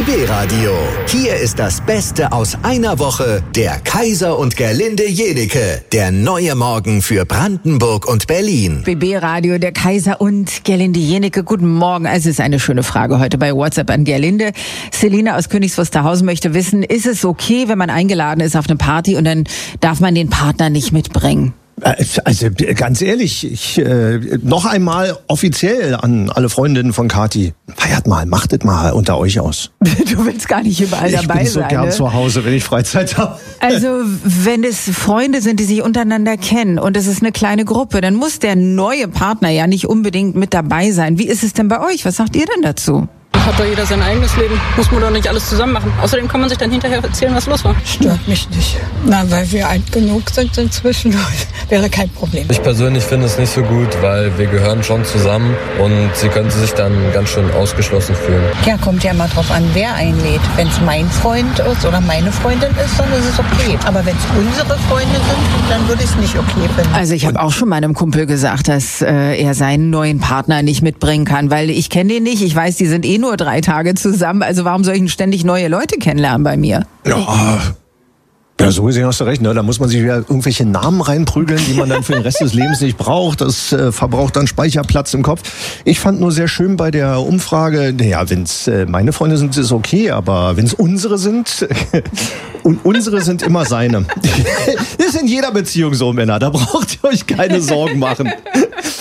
BB Radio. Hier ist das Beste aus einer Woche. Der Kaiser und Gerlinde Jenike. Der neue Morgen für Brandenburg und Berlin. BB Radio, der Kaiser und Gerlinde Jenike. Guten Morgen. Es ist eine schöne Frage heute bei WhatsApp an Gerlinde. Selina aus Königs Wusterhausen möchte wissen, ist es okay, wenn man eingeladen ist auf eine Party und dann darf man den Partner nicht mitbringen? Also ganz ehrlich, noch einmal offiziell an alle Freundinnen von Kathi. Feiert mal, machtet mal unter euch aus. Du willst gar nicht überall dabei sein. Ich bin so gern zu Hause, wenn ich Freizeit habe. Also wenn es Freunde sind, die sich untereinander kennen und es ist eine kleine Gruppe, dann muss der neue Partner ja nicht unbedingt mit dabei sein. Wie ist es denn bei euch? Was sagt ihr denn dazu? Hat doch jeder sein eigenes Leben. Muss man doch nicht alles zusammen machen. Außerdem kann man sich dann hinterher erzählen, was los war. Stört mich nicht. Na, weil wir alt genug sind inzwischen, wäre kein Problem. Ich persönlich finde es nicht so gut, weil wir gehören schon zusammen und sie könnte sich dann ganz schön ausgeschlossen fühlen. Ja, kommt ja mal drauf an, wer einlädt. Wenn es mein Freund ist oder meine Freundin ist, dann ist es okay. Aber wenn es unsere Freunde sind, dann würde ich es nicht okay finden. Also ich habe auch schon meinem Kumpel gesagt, dass er seinen neuen Partner nicht mitbringen kann, weil ich kenne den nicht. Ich weiß, die sind nur 3 Tage zusammen. Also warum soll ich denn ständig neue Leute kennenlernen bei mir? Ja, so gesehen hast du recht, ne? Da muss man sich wieder irgendwelche Namen reinprügeln, die man dann für den Rest des Lebens nicht braucht. Das verbraucht dann Speicherplatz im Kopf. Ich fand nur sehr schön bei der Umfrage, naja, wenn es meine Freunde sind, ist okay, aber wenn es unsere sind, und unsere sind immer seine. Das ist in jeder Beziehung so, Männer. Da braucht ihr euch keine Sorgen machen.